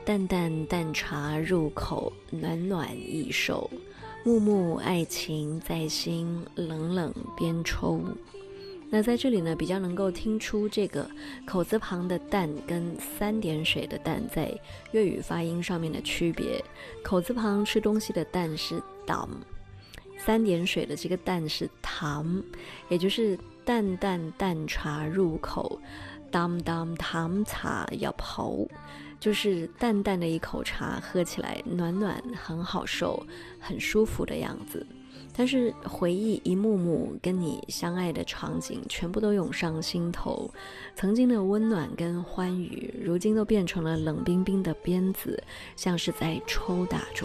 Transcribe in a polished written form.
淡淡淡茶入口，暖暖易受。暮暮爱情在心，冷冷边抽。那在这里呢，比较能够听出这个口字旁的淡跟三点水的淡在粤语发音上面的区别。口字旁吃东西的淡是 dam， 三点水的这个淡是 tam， 也就是淡淡淡茶入口， dam dam tam 茶入口，就是淡淡的一口茶，喝起来暖暖，很好受，很舒服的样子。但是回忆一幕幕跟你相爱的场景全部都涌上心头，曾经的温暖跟欢愉，如今都变成了冷冰冰的鞭子，像是在抽打中。